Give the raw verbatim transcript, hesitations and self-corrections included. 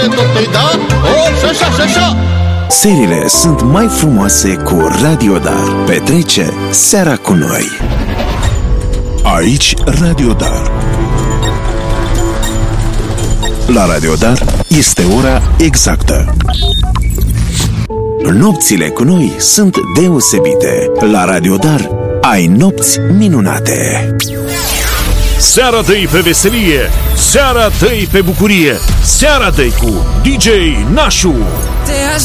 Tot-i da, o, și așa, și așa. Seriile sunt mai frumoase cu Radio Dar. Petrece seara cu noi. Aici Radio Dar. La Radio Dar este ora exactă. Nopțile cu noi sunt deosebite. La Radio Dar ai nopți minunate. Seara dă-i pe veselie, seara dă-i pe bucurie, seara dă-i cu D J Nașu.